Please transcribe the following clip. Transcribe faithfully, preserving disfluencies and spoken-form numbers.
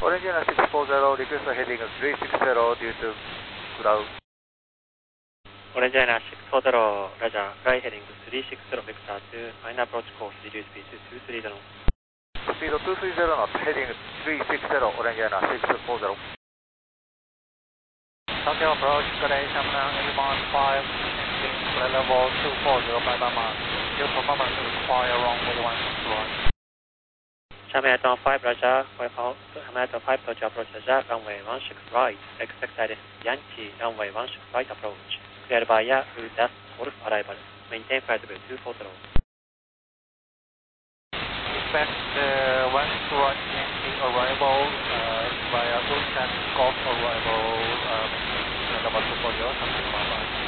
Orange Airline six four zero, request for heading three six zero due to cloud. Orange Airline six four zero, Roger, fly heading three six zero vector to final approach course, reduce speed to two three zero. Speed two three zero knot, heading three six zero, Orange Airline six four zero. Tokyo approach, gradation A one five, engine level two four zero five miles. Your performance require runway one right. Hamilton five, Roger, Hamilton five, Tokyo approach, Roger, runway one six right, expect guidance Yankee, runway one six right approach, cleared by Yahoo, that's Golf arrival, maintain flight level two four zero. Expect uh, one six right Yankee arrival uh, via Golf Golf arrival, uh, maintain flight level two four zero,